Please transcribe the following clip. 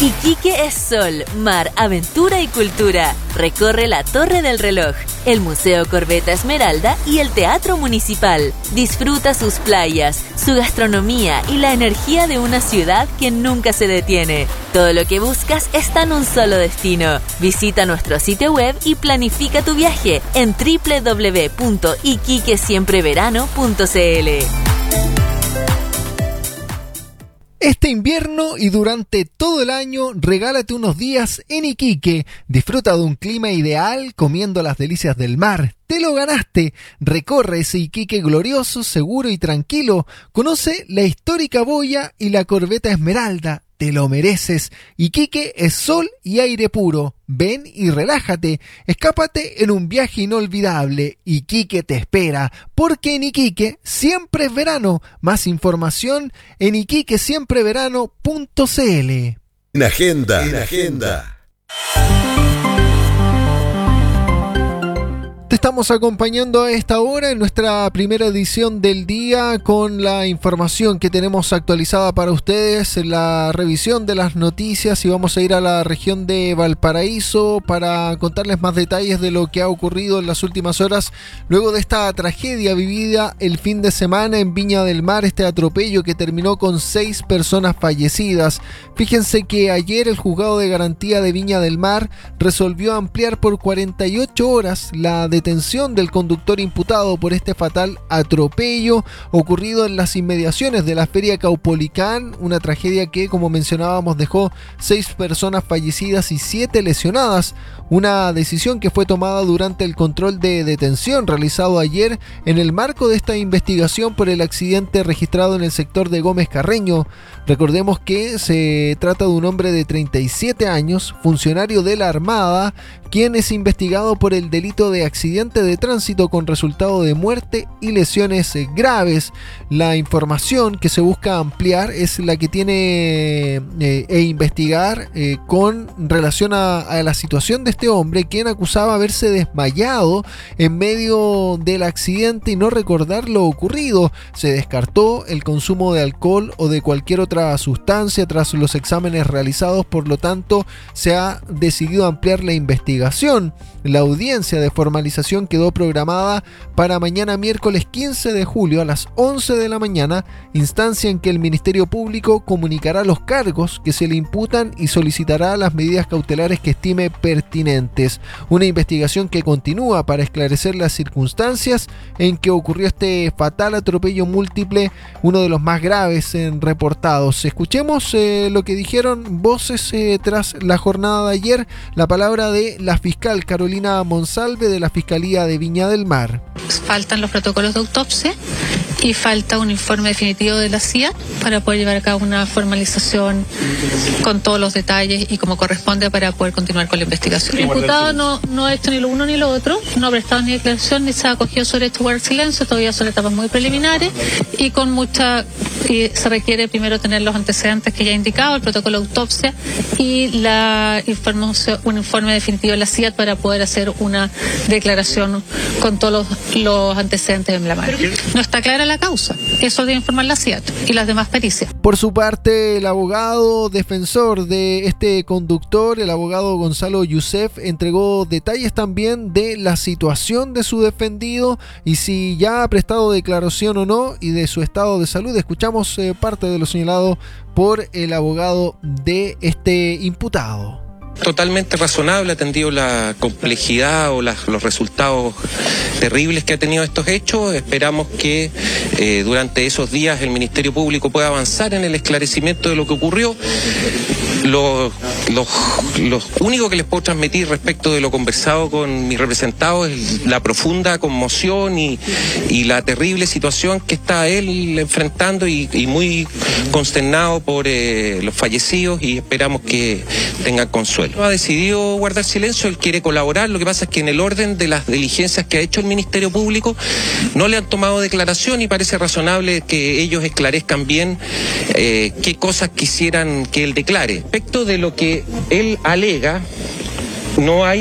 Iquique es sol, mar, aventura y cultura. Recorre la Torre del Reloj, el Museo Corbeta Esmeralda y el Teatro Municipal. Disfruta sus playas, su gastronomía y la energía de una ciudad que nunca se detiene. Todo lo que buscas está en un solo destino. Visita nuestro sitio web y planifica tu viaje en www.iquiquesiempreverano.cl. Este invierno y durante todo el año, regálate unos días en Iquique. Disfruta de un clima ideal comiendo las delicias del mar. ¡Te lo ganaste! Recorre ese Iquique glorioso, seguro y tranquilo. Conoce la histórica boya y la Corbeta Esmeralda. ¡Te lo mereces! Iquique es sol y aire puro. Ven y relájate. Escápate en un viaje inolvidable. Iquique te espera, porque en Iquique siempre es verano. Más información en iquiquesiempreverano.cl. En agenda. Te estamos acompañando a esta hora en nuestra primera edición del día con la información que tenemos actualizada para ustedes, la revisión de las noticias, y vamos a ir a la región de Valparaíso para contarles más detalles de lo que ha ocurrido en las últimas horas luego de esta tragedia vivida el fin de semana en Viña del Mar, este atropello que terminó con 6 personas fallecidas. Fíjense que ayer el juzgado de garantía de Viña del Mar resolvió ampliar por 48 horas la detención del conductor imputado por este fatal atropello ocurrido en las inmediaciones de la Feria Caupolicán, una tragedia que, como mencionábamos, dejó 6 personas fallecidas y 7 lesionadas, una decisión que fue tomada durante el control de detención realizado ayer en el marco de esta investigación por el accidente registrado en el sector de Gómez Carreño. Recordemos que se trata de un hombre de 37 años, funcionario de la Armada, quien es investigado por el delito de accidente de tránsito con resultado de muerte y lesiones graves. La información que se busca ampliar es la que tiene investigar con relación a la situación de este hombre, quien acusaba haberse desmayado en medio del accidente y no recordar lo ocurrido. Se descartó el consumo de alcohol o de cualquier otra sustancia tras los exámenes realizados, por lo tanto se ha decidido ampliar la investigación. La audiencia de formalización quedó programada para mañana miércoles 15 de julio a las 11 de la mañana, instancia en que el Ministerio Público comunicará los cargos que se le imputan y solicitará las medidas cautelares que estime pertinentes. Una investigación que continúa para esclarecer las circunstancias en que ocurrió este fatal atropello múltiple, uno de los más graves reportados. Escuchemos lo que dijeron voces tras la jornada de ayer, la palabra de la fiscal Carolina Monsalve de la Fiscalía de Viña del Mar. Faltan los protocolos de autopsia y falta un informe definitivo de la CIA para poder llevar a cabo una formalización con todos los detalles y como corresponde para poder continuar con la investigación. El imputado no ha hecho ni lo uno ni lo otro, no ha prestado ni declaración ni se ha acogido sobre esto guardar silencio, todavía son etapas muy preliminares y se requiere primero tener los antecedentes que ya he indicado, el protocolo de autopsia y un informe definitivo de la CIA para poder hacer una declaración con todos los antecedentes en la mano. No está clara la causa, eso debe informar la CIA y las demás pericias. Por su parte, el abogado defensor de este conductor, el abogado Gonzalo Youssef, entregó detalles también de la situación de su defendido y si ya ha prestado declaración o no y de su estado de salud. Escuchamos parte de lo señalado por el abogado de este imputado. Totalmente razonable, atendido la complejidad o los resultados terribles que ha tenido estos hechos. Esperamos que durante esos días el Ministerio Público pueda avanzar en el esclarecimiento de lo que ocurrió. Lo único que les puedo transmitir respecto de lo conversado con mi representado es la profunda conmoción y la terrible situación que está él enfrentando y muy consternado por los fallecidos, y esperamos que tengan consuelo. Ha decidido guardar silencio, él quiere colaborar, lo que pasa es que en el orden de las diligencias que ha hecho el Ministerio Público no le han tomado declaración y parece razonable que ellos esclarezcan bien qué cosas quisieran que él declare. Respecto de lo que él alega, no hay